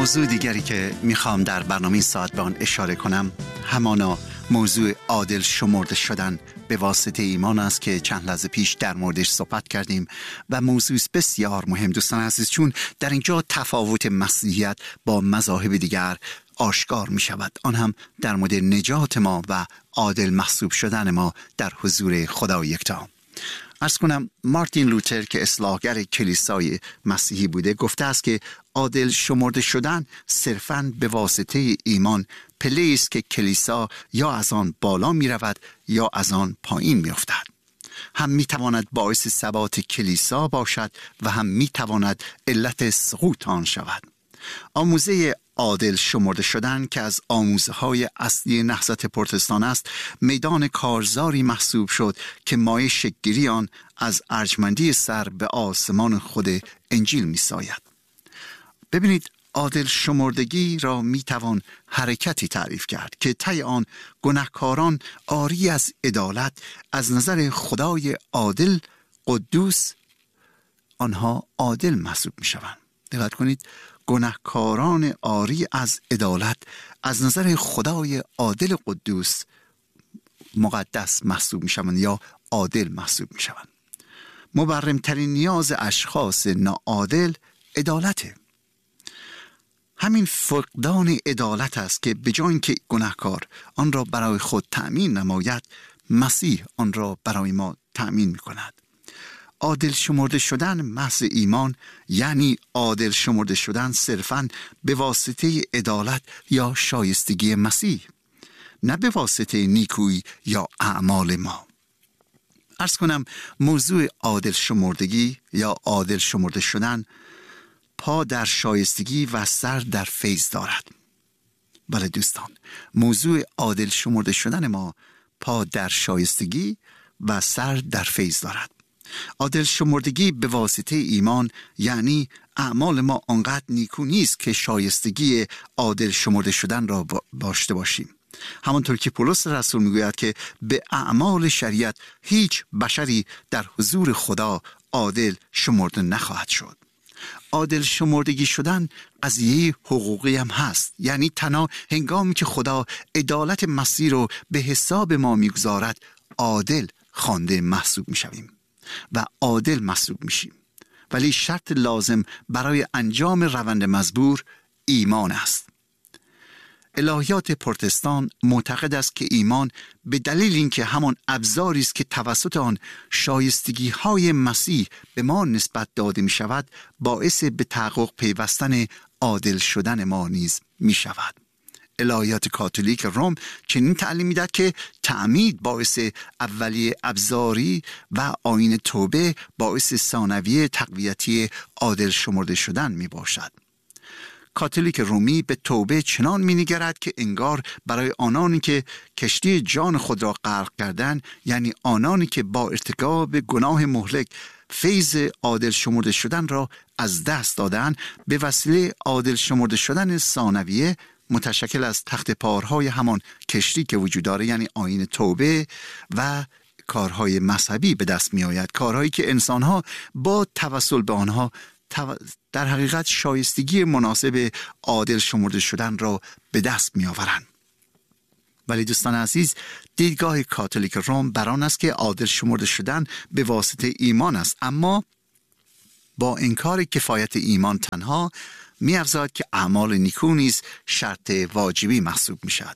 موضوع دیگری که میخوام در برنامه این ساعت به آن اشاره کنم همانا موضوع عادل شمرده شدن به واسطه ایمان است که چند لحظه پیش در موردش صحبت کردیم و موضوع بسیار مهم دوستان عزیز، چون در اینجا تفاوت مسیحیت با مذاهب دیگر آشکار می شود، آن هم در مورد نجات ما و عادل محسوب شدن ما در حضور خدا یکتا. عرض کنم مارتین لوتر که اصلاحگر کلیسای مسیحی بوده گفته است که عادل شمرده شدن صرفاً به واسطه ایمان پله است که کلیسا یا از آن بالا می رود یا از آن پایین می افتد. هم می تواند باعث ثبات کلیسا باشد و هم می تواند علت سقوط آن شود. آموزه عادل شمرده شدن که از آموزه‌های اصلی نهضت پروتستان است، میدان کارزاری محسوب شد که مایه شکل‌گیری آن از ارجمندی سر به آسمان خود انجیل می‌ساید. ببینید، عادل شمردگی را میتوان حرکتی تعریف کرد که طی آن گناهکاران عاری از عدالت از نظر خدای عادل قدوس آنها عادل محسوب میشوند. دقت کنید، گناهکاران عاری از عدالت از نظر خدای عادل قدوس مقدس محسوب میشوند یا عادل محسوب میشوند. مبرمترین نیاز اشخاص ناعادل عدالته. همین فقدان عدالت است که به جای اینکه گناهکار آن را برای خود تأمین نماید، مسیح آن را برای ما تأمین می‌کند. عادل شمرده شدن محض ایمان یعنی عادل شمرده شدن صرفاً به واسطه عدالت یا شایستگی مسیح، نه به واسطه نیکویی یا اعمال ما. عرض کنم موضوع عادل شمردگی یا عادل شمرده شدن پا در شایستگی و سر در فیض دارد. بله دوستان، موضوع عادل شمرده شدن ما پا در شایستگی و سر در فیض دارد. عادل شمردگی به واسطه ایمان یعنی اعمال ما آنقدر نیکو نیست که شایستگی عادل شمرده شدن را داشته باشیم. همانطور که پولس رسول میگوید که به اعمال شریعت هیچ بشری در حضور خدا عادل شمرده نخواهد شد. عادل شمردگی شدن قضیه حقوقی هم هست، یعنی تنها هنگامی که خدا عدالت مسیح رو به حساب ما میگذارد عادل خوانده محسوب میشویم و عادل محسوب میشیم. ولی شرط لازم برای انجام روند مزبور ایمان است. الهیات پروتستان معتقد است که ایمان به دلیل اینکه همان ابزاری است که توسط آن شایستگی‌های مسیح به ما نسبت داده می‌شود، باعث به تحقق پیوستن عادل شدن ما نیز می‌شود. الهیات کاتولیک روم چنین تعلیم می‌دهد که تعمید باعث اولیه ابزاری و آیین توبه باعث ثانویه تقویتی عادل شمرده شدن میباشد. کاتولیک رومی به توبه چنان می‌نگرد که انگار برای آنانی که کشتی جان خود را غرق کردند، یعنی آنانی که با ارتکاب گناه مهلک فیض عادل شمرده شدن را از دست دادند، به وسیله عادل شمرده شدن ثانویه متشکل از تخت پارهای همان کشتی که وجود داره، یعنی آیین توبه و کارهای مذهبی به دست می آید، کارهایی که انسانها با توسل به آنها در حقیقت شایستگی مناسب عادل شمرده شدن را به دست می آورند. ولی دوستان عزیز، دیدگاه کاتولیک روم بر آن است که عادل شمرده شدن به واسطه ایمان است، اما با انکار کفایت ایمان تنها می افزاید که اعمال نیکو نیز شرط واجبی محسوب می شود.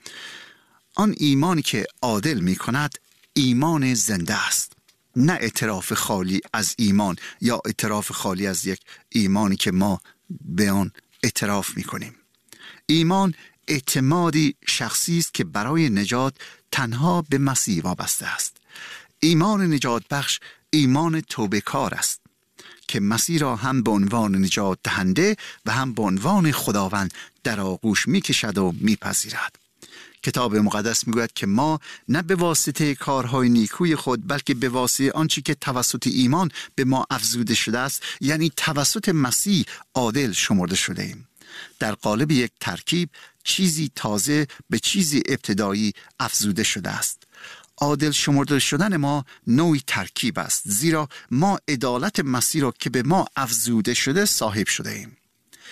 آن ایمانی که عادل می کند ایمان زنده است، نه اعتراف خالی از ایمان یا اعتراف خالی از یک ایمانی که ما به آن اعتراف می کنیم. ایمان اعتمادی شخصی است که برای نجات تنها به مسیح وابسته است. ایمان نجات بخش ایمان توبه کار است که مسیح را هم به عنوان نجات دهنده و هم به عنوان خداوند در آغوش می کشد و می پذیرد. کتاب مقدس میگوید که ما نه به واسطه کارهای نیکوی خود بلکه به واسطه آنچه که توسط ایمان به ما افزوده شده است، یعنی توسط مسیح عادل شمرده شده ایم. در قالب یک ترکیب چیزی تازه به چیزی ابتدایی افزوده شده است. عادل شمرده شدن ما نوعی ترکیب است، زیرا ما عدالت مسیح را که به ما افزوده شده صاحب شده ایم.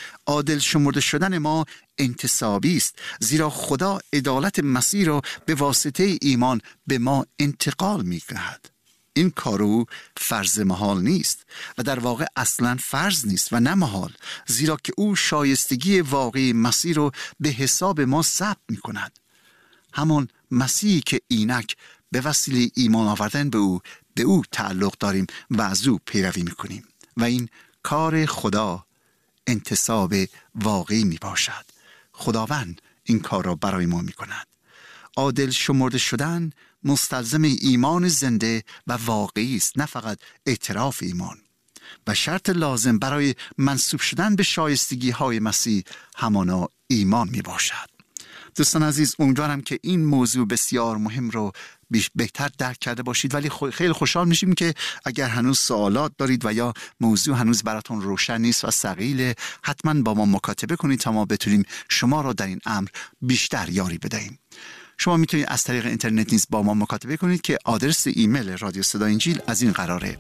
عادل شمرده شدن ما انتصابی است، زیرا خدا عدالت مسیح را به واسطه ایمان به ما انتقال می‌دهد. این کارو فرض محال نیست و در واقع اصلا فرض نیست و نه محال، زیرا که او شایستگی واقعی مسیح رو به حساب ما ثبت می‌کند. همان مسیحی که اینک به وسیله ایمان آوردن به او تعلق داریم و از او پیروی می‌کنیم و این کار خدا انتصاب واقعی می باشد. خداوند این کار را برای ما می کند. عادل شمرده شدن مستلزم ایمان زنده و واقعی است، نه فقط اعتراف ایمان. و شرط لازم برای منسوب شدن به شایستگی های مسیح همانا ایمان می باشد. دوستان عزیز، امیدوارم که این موضوع بسیار مهم رو بهتر درک کرده باشید، ولی خیلی خوشحال میشیم که اگر هنوز سوالات دارید و یا موضوع هنوز براتون روشن نیست و ثقیله، حتما با ما مکاتبه کنید تا ما بتونیم شما را در این امر بیشتر یاری بدهیم. شما میتونید از طریق اینترنت نیز با ما مکاتبه کنید که آدرس ایمیل رادیو صدای انجیل از این قراره: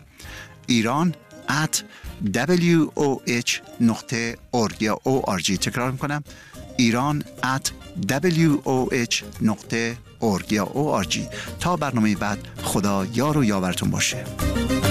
iran@woh.org. تکرار میکنم: iran@woh.org. تا برنامه بعد، خدا یار و یاورتون باشه.